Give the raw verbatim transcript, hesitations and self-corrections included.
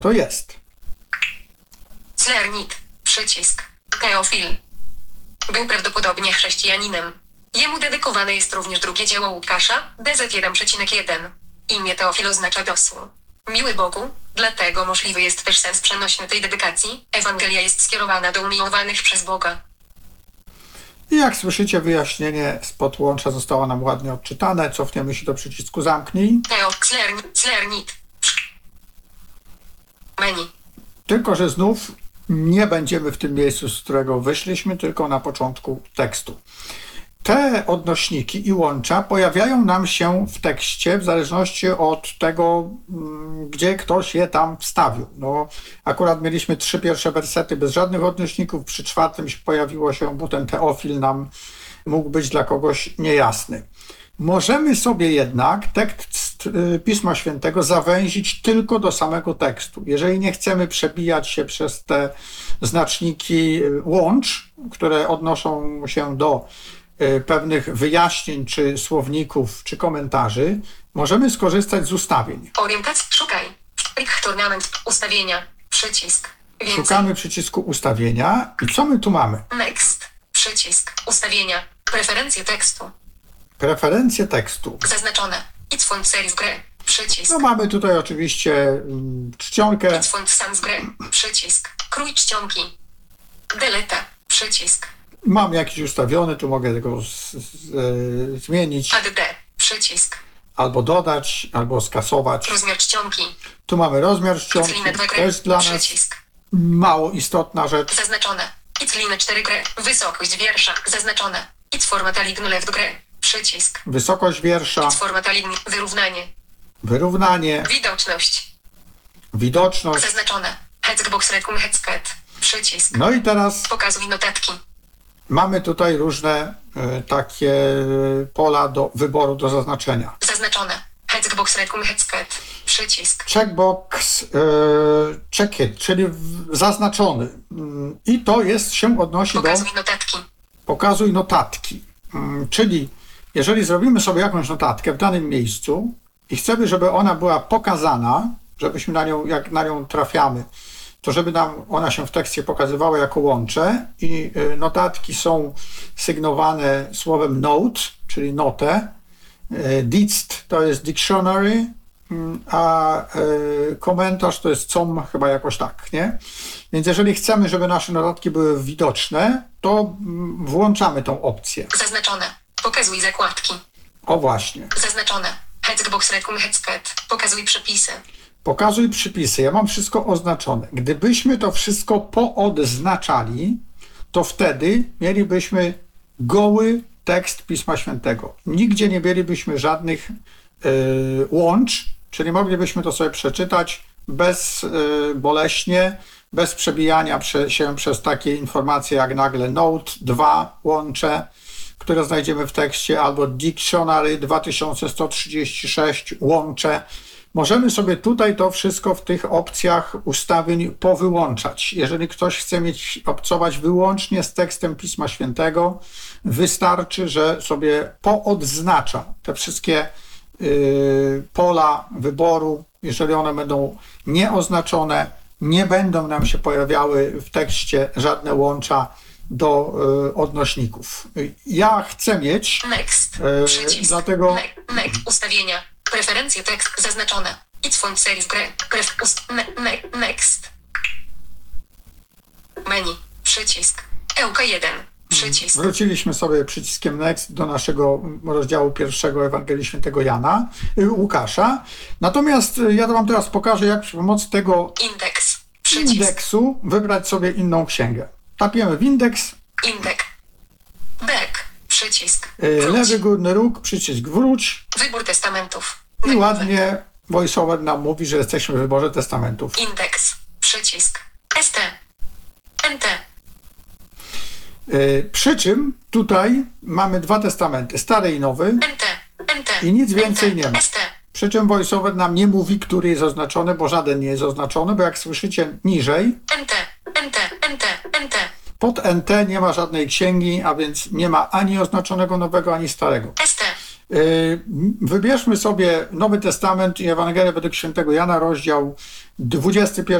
to jest. Slernit. Przycisk. Teofil. Był prawdopodobnie chrześcijaninem. Jemu dedykowane jest również drugie dzieło Łukasza, D Z jeden przecinek jeden. Imię Teofil oznacza dosłu. Miły Bogu, dlatego możliwy jest też sens przenośny tej dedykacji. Ewangelia jest skierowana do umiłowanych przez Boga. I jak słyszycie, wyjaśnienie spod łącza zostało nam ładnie odczytane. Cofniemy się do przycisku zamknij. Teo, slernit, slernit. Menu. Tylko że znów nie będziemy w tym miejscu, z którego wyszliśmy, tylko na początku tekstu. Te odnośniki i łącza pojawiają nam się w tekście w zależności od tego, gdzie ktoś je tam wstawił. No, akurat mieliśmy trzy pierwsze wersety bez żadnych odnośników, przy czwartym się pojawiło się, bo ten Teofil nam mógł być dla kogoś niejasny. Możemy sobie jednak tekst Pisma Świętego zawęzić tylko do samego tekstu. Jeżeli nie chcemy przebijać się przez te znaczniki łącz, które odnoszą się do pewnych wyjaśnień, czy słowników, czy komentarzy, możemy skorzystać z ustawień. Orientacja, szukaj. Plik tournament, ustawienia, przycisk. Więcej. Szukamy przycisku ustawienia i co my tu mamy? Next, przycisk, ustawienia, preferencje tekstu. Preferencje tekstu. Zaznaczone. It's font serif grę, przycisk. No mamy tutaj oczywiście mm, czcionkę. It's font sans grę, przycisk. Krój czcionki. Delete, przycisk. Mam jakiś ustawiony, tu mogę tego z, z, e, zmienić. Add D, przycisk. Albo dodać, albo skasować. Rozmiar czcionki. Tu mamy rozmiar czcionki. It's dwa To grę, jest dla nas przycisk. mało istotna rzecz. Zaznaczone. It's line cztery grę, wysokość wiersza, zaznaczone. It's format align left grę, przycisk. Wysokość wiersza, It's format align, wyrównanie. wyrównanie, Widoczność. widoczność. Zaznaczone. Hexbox recum hexcat, przycisk. No i teraz Pokazuj notatki. mamy tutaj różne e, takie pola do wyboru, do zaznaczenia. Zaznaczone. Hexbox recum hexcat, przycisk. Checkbox, e, check it, czyli w, zaznaczony. Mm, I to jest, się odnosi do Pokazuj notatki. pokazuj notatki. Mm, czyli jeżeli zrobimy sobie jakąś notatkę w danym miejscu i chcemy, żeby ona była pokazana, żebyśmy na nią, jak na nią trafiamy, to żeby nam ona się w tekście pokazywała jako łącze i y, notatki są sygnowane słowem note, czyli notę. Y, dict to jest dictionary, y, a y, komentarz to jest com, chyba jakoś tak, nie? Więc jeżeli chcemy, żeby nasze notatki były widoczne, to mm, włączamy tą opcję. Zaznaczone. Pokazuj zakładki. O właśnie. Zaznaczone. Hexbox recum hexcat. Pokazuj przepisy. Pokazuj przypisy. Ja mam wszystko oznaczone. Gdybyśmy to wszystko poodznaczali, to wtedy mielibyśmy goły tekst Pisma Świętego. Nigdzie nie mielibyśmy żadnych yy, łącz, czyli moglibyśmy to sobie przeczytać bez yy, boleśnie, bez przebijania prze, się przez takie informacje jak nagle note dwa łącze, które znajdziemy w tekście, albo dictionary dwa tysiące sto trzydzieści sześć łącze. Możemy sobie tutaj to wszystko w tych opcjach ustawień powyłączać. Jeżeli ktoś chce mieć obcować wyłącznie z tekstem Pisma Świętego, wystarczy, że sobie poodznacza te wszystkie yy, pola wyboru. Jeżeli one będą nieoznaczone, nie będą nam się pojawiały w tekście żadne łącza do y, odnośników. Ja chcę mieć, Next. y, Przycisk. dlatego Ne- next. Ustawienia. Preferencje tekst zaznaczone. It's font serif grę. Pref ust ne- ne- next. Menu. Przycisk. E U K jeden. Przycisk. wróciliśmy sobie przyciskiem Next do naszego rozdziału pierwszego Ewangelii Świętego Jana, y, Łukasza. Natomiast y, ja to wam teraz pokażę, jak przy pomocy tego Indeks. Przycisk. indeksu wybrać sobie inną księgę. Tapiemy w indeks, Indek. Back. Przycisk. y, Wróć. lewy górny róg, przycisk wróć Wybór testamentów. i Negowe. ładnie VoiceOver nam mówi, że jesteśmy w wyborze testamentów. Indeks. Przycisk. S T. N T. Y, Przy czym tutaj mamy dwa testamenty, stary i nowy, N T. N T. i nic więcej N T. nie ma. S T. Przy czym VoiceOver nam nie mówi, który jest oznaczony, bo żaden nie jest oznaczony, bo jak słyszycie niżej, N T. N T. N T. N T. pod N T nie ma żadnej księgi, a więc nie ma ani oznaczonego nowego, ani starego. S T. Yy, Wybierzmy sobie Nowy Testament i Ewangelię według świętego Jana, rozdział dwudziesty pierwszy.